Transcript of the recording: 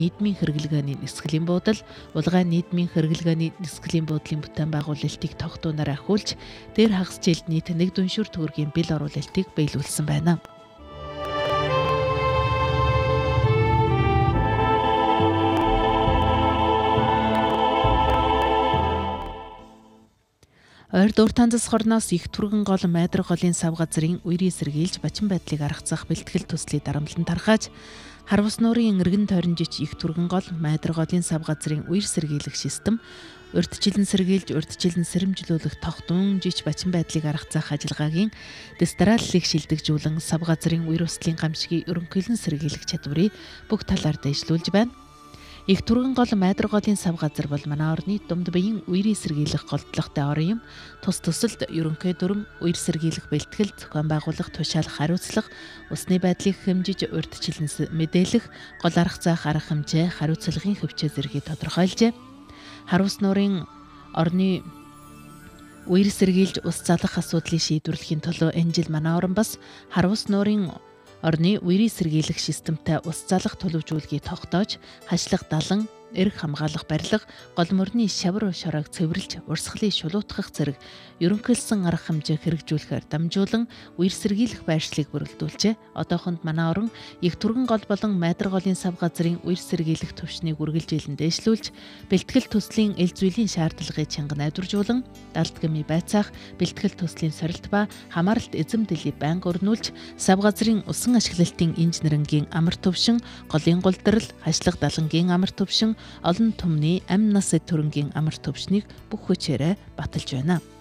нийгмийн хэрэглгээний нисгэлийн буудал, улгаан нийгмийн хэрэглгээний нисгэлийн буудлын бүтээн байгуулалтыг тогтооноор ахиулж, дээр хагас жилд нийт 1 дүншүр төгрөгийн бэл оруулалтыг биелүүлсэн байна. Ойр дуур танзас хорноос их түргэн гол Майдар голын сав газрын үерийг сэргийлж бачин байдлыг аргацах бэлтгэл төслийг дарамтлан тархааж, Харвас нуурын эргэн тойронжич их түргэн гол Майдар голын сав газрын үер сэргийлэх систем, урьдчилан сэргийлж урьдчилан сэрэмжлүүлэх тогтун жич бачин байдлыг аргацах ажиллагаагийн дистраллыг шилдэгжүүлэн сав газрын үер устлийн гамшигыг ерөнхийлөн сэргийлэх чадварыг бүх талаар дэвшлүүлж байна. Их түргэн гол Майдар голын сав газар бол манай орны Думд Баян үерийг сэргийлэх голдлоготой орон юм. Тус төсөлд ерөнхий дүрм, үер сэргийлэх бэлтгэл, зохион байгуулах, тушаалах, хариуцлах, усны байдлыг хэмжиж урьдчилан мэдээлэх, гол арга заах арга хэмжээ, хариуцлагын хөвчөө зэргийг тодорхойлжээ. Харвас нуурын орны үер сэргийлж ус залах асуудлыг шийдвэрлэхийн төлөө энэ жил манай орн бас Харвас нуурын орны үерийг сэргийлэх системтэй ус залах төлөвжүүлгийг тогтоож, хашлах далан, эрх хамгаалах барилга, гол мөрний шавар шороог цэвэрлж, урсгалыг шулуутгах зэрэг ерөнхийлсөн арга хэмжээ хэрэгжүүлэхээр дамжуулан үер сэргийлэх байршлыг бүрэлдүүлжээ. Одоохонд манай орн их түргэн гол болон Майдар голын сав газрын үер сэргийлэх төвшнийг үргэлжлүүлэн дээшлүүлж, бэлтгэл төслийн эл зүйлийн шаардлагыг чанга найдваржуулан, далд гэмий байцаах, бэлтгэл төслийн сорилт ба хамааралт эзэмдэлийг байнга өрнүүлж, сав газрын усан ашиглалтын инженерингийн амар төвшин, голын гулдрал, хашлах далангийн амар төвшин, олон түмний амь нас төрөнгийн амар төвшнийг бүх хүчээрээ баталж байна.